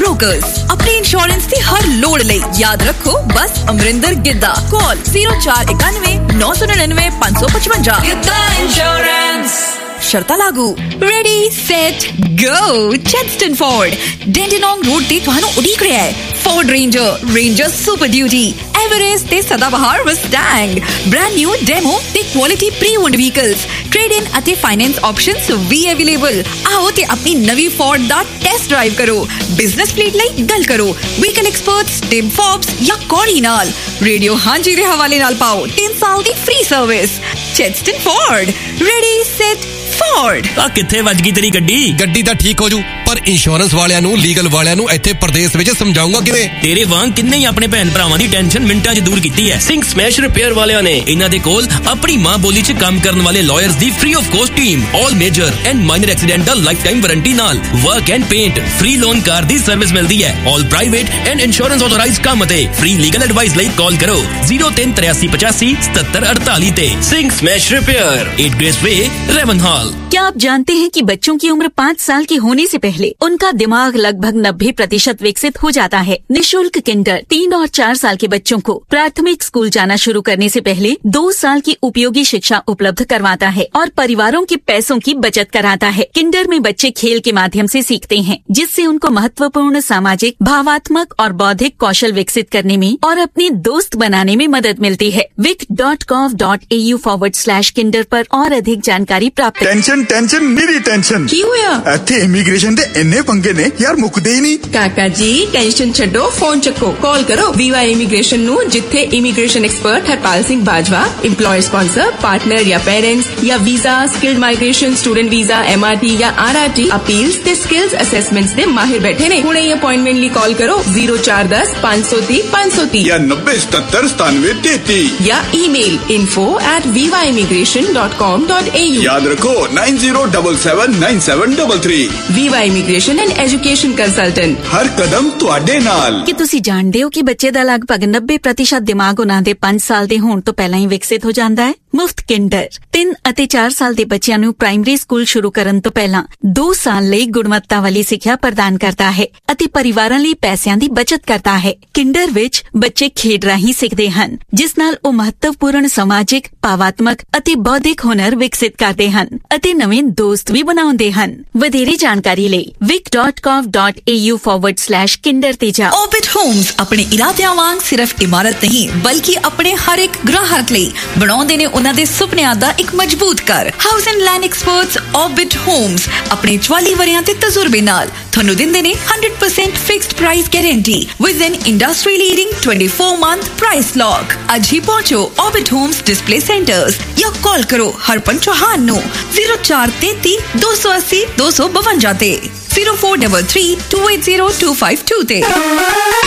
Brokers. अपने insurance की हर लोड़ ले याद रखो बस अमरिंदर गिद्दा। कॉल 0491 999 555। गिद्दा इंश्योरेंस। शर्ता लागू। Ready set go. चेस्टन Ford डेंडिनोंग road ते ਤੁਹਾਨੂੰ ਉਡੀਕ ਰਿਹਾ ਹੈ। Ford ranger super duty Everest ते सदाबहार मस्टैंग ब्रांड न्यू डेमो ते quality pre owned vehicles trade in अते फाइनेंस ऑप्शंस भी अवेलेबल। आओ ते अपनी नवी फोर्ड दा टेस्ट ड्राइव करो। बिजनेस फ्लीट ਲਈ ਗੱਲ ਕਰੋ व्हीकल एक्सपर्ट्स टिम फॉब्स या कॉडी नाल। रेडियो हांजी दे हवाले नाल पाओ 3 साल दी free service. चेस्टन Ford ready set Ford. ਆ ਕਿੱਥੇ ਵੱਜ ਗਈ ਤੇਰੀ ਗੱਡੀ ਤਾਂ ਠੀਕ ਹੋ ਜੂ ਪਰ ਇੰਸ਼ੋਰੈਂਸ ਵਾਲਿਆਂ ਨੂੰ ਲੀਗਲ ਵਾਲਿਆਂ ਨੂੰ ਇੱਥੇ ਪ੍ਰਦੇਸ਼ ਵਿੱਚ ਸਮਝਾਉਂਗਾ ਕਿਵੇਂ। ਤੇਰੇ ਵਾਂਗ ਕਿੰਨੇ ਹੀ ਆਪਣੇ ਭੈਣ ਭਰਾਵਾਂ ਦੀ ਟੈਨਸ਼ਨ ਮਿੰਟਾਂ 'ਚ ਦੂਰ ਕੀਤੀ ਹੈ। ਸਿੰਘ ਸਮੈਸ਼ ਰਿਪੇਅਰ ਵਾਲਿਆਂ ਨੇ ਇਹਨਾਂ ਦੇ ਕੋਲ ਆਪਣੀ ਮਾਂ ਬੋਲੀ 'ਚ ਕੰਮ ਕਰਨ ਵਾਲੇ lawyers the free of cost team all major and minor accidental life time warranty ਨਾਲ work and paint free loan car the service ਮਿਲਦੀ ਹੈ। ਆਲ ਪ੍ਰਾਈਵੇਟ ਐਂਡ ਇੰਸ਼ੋਰੈਂਸ ਆਥੋਰਾਈਜ਼ਡ ਕੰਮ ਅਤੇ ਫ੍ਰੀ ਲੀਗਲ ਐਡਵਾਈਸ ਲਈ ਕਾਲ ਕਰੋ 0383857748 ਤੇ। ਸਿੰਘ ਸਮੈਸ਼ ਰਿਪੇਅਰ 8 ग्रेस वे रेवनहॉल। क्या आप जानते हैं कि बच्चों की उम्र 5 साल की होने से पहले उनका दिमाग लगभग 90% विकसित हो जाता है। निशुल्क किंडर 3 और 4 साल के बच्चों को प्राथमिक स्कूल जाना शुरू करने से पहले 2 साल की उपयोगी शिक्षा उपलब्ध करवाता है और परिवारों के पैसों की बचत कराता है। किंडर में बच्चे खेल के माध्यम से सीखते हैं जिससे उनको महत्वपूर्ण सामाजिक, भावात्मक और बौद्धिक कौशल विकसित करने में और अपने दोस्त बनाने में मदद मिलती है। vic.gov.au/kinder पर और अधिक जानकारी प्राप्त। टेंशन मेरी टेंशन की होया? इत्थे इमीग्रेशन दे इन्ने पंगे ने यार मुकदे ही नहीं। काका जी टेंशन छड्डो फोन चक्को कॉल करो वीवा इमीग्रेशन नु जिथे immigration expert Harpal Singh Bajwa employer sponsor partner या पेरेंट्स या visa skilled migration student visa MRT या RRT अपील्स ते स्किल्स असेसमेंट्स दे माहिर बैठे ने। हुणे ही अपॉइंटमेंट ली कॉल करो 0410 530 530 या 9077 या ईमेल info@vivaimmigration.com.au। याद रखो 90779733। Viva immigration and education consultant हर कदम तुहाडे नाल। कि तुसी जानदे हो कि बच्चे दा लगभग 90% दिमाग उन्हां दे 5 साल दे होण तो पहਲਾਂ ਹੀ ਵਿਕਸਿਤ ਹੋ ਜਾਂਦਾ ਹੈ। ਮੁਫਤ ਕਿੰਡਰ 3 ਅਤੇ 4 ਸਾਲ ਦੇ ਬੱਚਿਆਂ ਨੂੰ ਪ੍ਰਾਇਮਰੀ ਸਕੂਲ ਸ਼ੁਰੂ ਕਰਨ ਤੋਂ ਪਹਿਲਾਂ 2 ਸਾਲ ਲਈ ਗੁਣਵੱਤਾ ਵਾਲੀ ਸਿੱਖਿਆ ਪ੍ਰਦਾਨ ਕਰਦਾ ਹੈ ਅਤੇ ਪਰਿਵਾਰਾਂ ਲਈ ਪੈਸਿਆਂ ਦੀ ਬਚਤ ਕਰਦਾ ਹੈ। ਕਿੰਡਰ ਵਿੱਚ ਬੱਚੇ ਖੇਡ ਰਾਹੀਂ ਸਿੱਖਦੇ ਹਨ ਜਿਸ ਨਾਲ ਉਹ ਮਹੱਤਵਪੂਰਨ ਸਮਾਜਿਕ, ਭਾਵਾਤਮਕ ਅਤੇ ਬੌਧਿਕ ਹੁਨਰ ਵਿਕਸਿਤ ਕਰਦੇ ਹਨ ਅਤੇ ਨਵੇਂ ਦੋਸਤ ਵੀ ਬਣਾਉਂਦੇ ਹਨ। ਵਧੇਰੇ ਜਾਣਕਾਰੀ ਲਈ vic.gov.au/kinder ਤੇ ਜਾਓ। ऑर्बिट होम्स अपने इरादियां वांग सिर्फ इमारत नहीं बल्कि अपने हर एक ग्राहक ਲਈ ਬਣਾਉਂਦੇ ਨੇ ਉਹਨਾਂ ਦੇ ਸੁਪਨਿਆਂ ਦਾ ਇੱਕ ਮਜ਼ਬੂਤ ਘਰ। House and land experts orbit Holmes ਆਪਣੇ 44 ਵਰਿਆਂ ਦੇ ਤਜਰਬੇ ਨਾਲ ਤੁਹਾਨੂੰ ਦਿੰਦੇ ਨੇ 100% fixed price guarantee with N industry leading 24-month price lock. ਅੱਜ ਹੀ ਪਹੁੰਚੋ ऑर्बिट होम्स डिस्प्ले सेंटर्स या कॉल करो हरपन चौहान नो 0433 280 252 ते 0433 280 252 ते।